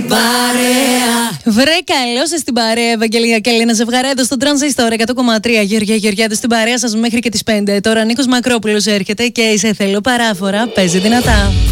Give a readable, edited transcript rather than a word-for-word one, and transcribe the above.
Βρε, καλώς στην παρέα, Ευαγγελία και Ελένα Ζευγαρέδο στον Τρανζίστορ 100,3. Γεωργία Γεωργιάδη στην παρέα σας μέχρι και τις 5. Τώρα Νίκος Μακρόπουλος έρχεται και σε θέλω παράφορα. Παίζει δυνατά.